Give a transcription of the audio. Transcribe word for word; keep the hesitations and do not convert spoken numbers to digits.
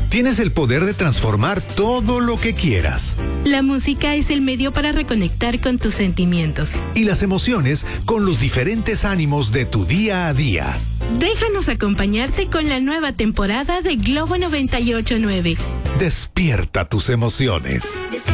tienes el poder de transformar todo lo que quieras. La música es el medio para reconectar con tus sentimientos. Y las emociones con los diferentes ánimos de tu día a día. Déjanos acompañarte con la nueva temporada de Globo noventa y ocho nueve. Despierta tus emociones.